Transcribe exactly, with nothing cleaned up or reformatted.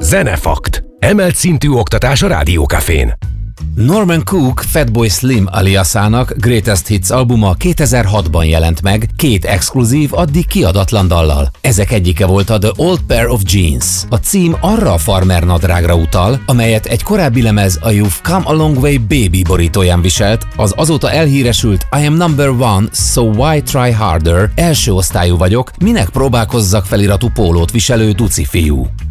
Zenefakt. Emelt szintű oktatás a Rádiókafén. Norman Cook Fatboy Slim aliasának Greatest Hits albuma kétezer-hatban jelent meg, két exkluzív, addig kiadatlan dallal. Ezek egyike volt a The Old Pair of Jeans. A cím arra a farmer nadrágra utal, amelyet egy korábbi lemez a You've Come a Long Way Baby borítóján viselt, az azóta elhíresült I Am Number One, So Why Try Harder, első osztályú vagyok, minek próbálkozzak feliratú pólót viselő duci fiú.